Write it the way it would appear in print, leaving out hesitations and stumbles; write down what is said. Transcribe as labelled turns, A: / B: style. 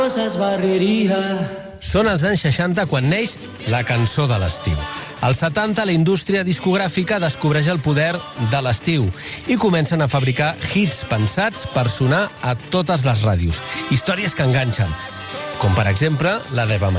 A: Són els anys 60 quan neix la cançó de l'estiu. Als 70, la indústria discogràfica descobreix el poder de l'estiu i comencen a fabricar hits pensats per sonar a totes les ràdios. Històries que enganxen, com per exemple la d'Eva Maria.